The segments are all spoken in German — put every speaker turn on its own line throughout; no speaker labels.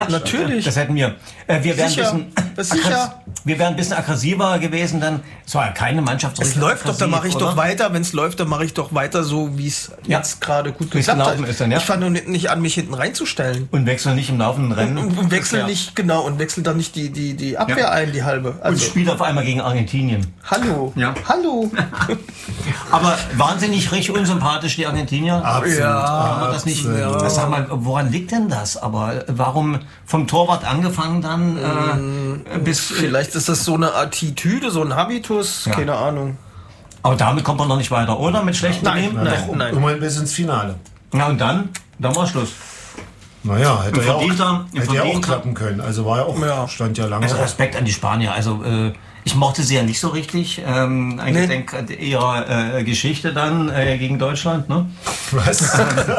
Natürlich.
Das hätten wir. Wir wären ein bisschen aggressiver gewesen, dann. Es war ja keine Mannschaft so.
Es läuft doch, dann mache ich doch weiter. Wenn es läuft, dann mache ich doch weiter so, wie es jetzt gerade gut geklappt hat.
Ist dann, ja.
Ich fange nicht an, mich hinten reinzustellen.
Und wechsel nicht im laufenden Rennen.
Und wechsel nicht, genau, und wechsel dann nicht die Abwehr ein, die halbe.
Also. Und spielt auf einmal gegen Argentinien.
Hallo.
Ja.
Hallo.
Aber wahnsinnig richtig unsympathisch, die Argentinier.
Absolut.
Ja, das nicht. Ja. Sag mal, woran liegt denn das? Aber warum vom Torwart angefangen dann bis...
Vielleicht ist das so eine Attitüde, so ein Habitus, keine Ahnung.
Aber damit kommt man noch nicht weiter, oder? Mit schlechten Nehmen?
Nein. Immerhin bis ins Finale.
Ja, und dann war Schluss.
Naja, hätte ja auch klappen können. Also war ja auch, stand ja lange.
Also Respekt an die Spanier. Also ich mochte sie ja nicht so richtig. Eingedenk ihrer Geschichte dann gegen Deutschland, ne?
Was?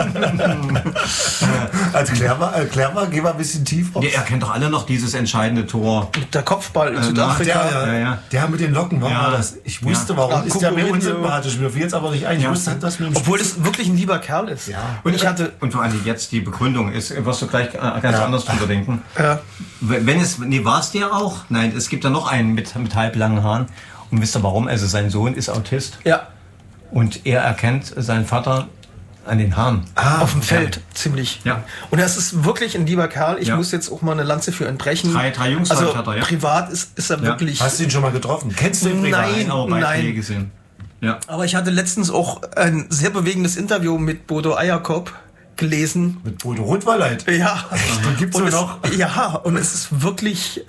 Erklär mal, geh mal ein bisschen tief auf.
Ihr kennt doch alle noch dieses entscheidende Tor.
Der Kopfball in Südafrika.
Der mit den Locken, warum war das? Ich wusste, warum ist der mir unsympathisch. Mir fiel jetzt aber nicht ein. Ich wusste, dass mir
obwohl das wirklich ein lieber Kerl ist.
Ja. Und vor allem jetzt die Begründung ist, wirst du gleich ganz anders drüber denken.
Ja.
War es der auch? Nein, es gibt da noch einen mit halblangen Haaren. Und wisst ihr warum? Also sein Sohn ist Autist.
Ja.
Und er erkennt seinen Vater an den Haaren.
Auf dem Feld, ziemlich.
Ja.
Und er ist wirklich ein lieber Kerl. Ich muss jetzt auch mal eine Lanze für ihn brechen.
Drei Jungs
also
hat er, ja.
Privat ist er wirklich...
Hast du ihn schon mal getroffen? Kennst du ihn privat?
Nein.
Gesehen. Ja.
Aber ich hatte letztens auch ein sehr bewendes Interview mit Bodo Eierkop gelesen.
Mit Bodo Rundwalleit?
Ja.
Den gibt's
und
noch.
Ja, und es ist wirklich...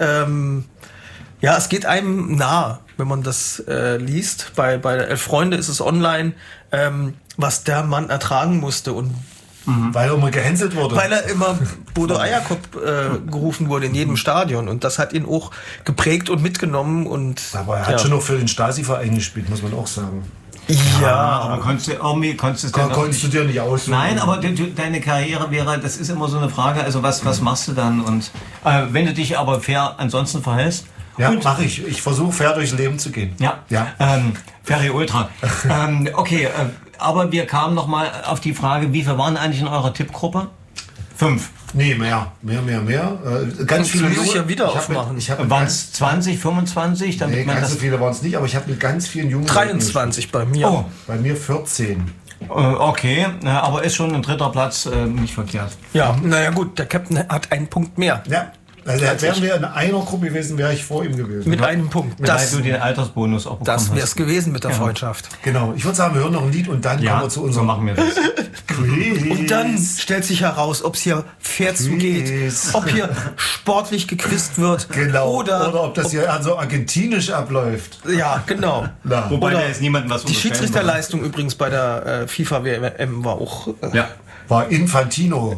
es geht einem nah, wenn man das liest. Bei der 11 Freunde ist es online, was der Mann ertragen musste. Und
weil er immer gehänselt wurde.
Weil er immer Bodo Eierkop gerufen wurde in jedem Stadion. Und das hat ihn auch geprägt und mitgenommen.
Aber er hat schon noch für den Stasi-Verein gespielt, muss man auch sagen.
Ja,
aber konntest du
dir nicht aussuchen.
Nein, aber deine Karriere wäre, das ist immer so eine Frage, also was machst du dann? Und wenn du dich aber fair ansonsten verhältst.
Ja, mache ich. Ich versuche fair durchs Leben zu gehen.
Ja. Ferry Ultra. Okay, aber wir kamen noch mal auf die Frage, wie viele waren eigentlich in eurer Tippgruppe? 5.
Nee, mehr. Ganz viele
muss ich ja wieder aufmachen.
Waren es 20, 25?
Nee, ganz so viele waren es nicht, aber ich habe mit ganz vielen Jungen...
23 bei mir.
Oh. Bei mir 14.
Okay, aber ist schon ein 3. Platz nicht verkehrt.
Ja, naja gut, der Captain hat einen Punkt mehr.
Ja. Also wären wir in einer Gruppe gewesen, wäre ich vor ihm gewesen.
Mit einem Punkt.
Weil du den Altersbonus auch bekommen hast.
Das wäre es gewesen mit der Freundschaft.
Genau. Ich würde sagen, wir hören noch ein Lied und dann kommen wir zu unserem...
So machen wir das.
Und dann stellt sich heraus, ob es hier fair zugeht, ob hier sportlich gequizt wird.
Genau. Oder ob das hier so argentinisch abläuft.
Ja, genau.
Wobei da ist niemandem was
die Schiedsrichterleistung übrigens bei der FIFA-WM war auch...
War Infantino.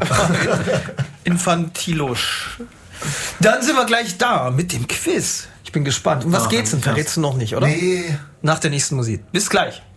Infantilosch. Dann sind wir gleich da mit dem Quiz. Ich bin gespannt. Um was geht's denn? Verrätst du noch nicht, oder?
Nee.
Nach der nächsten Musik. Bis gleich.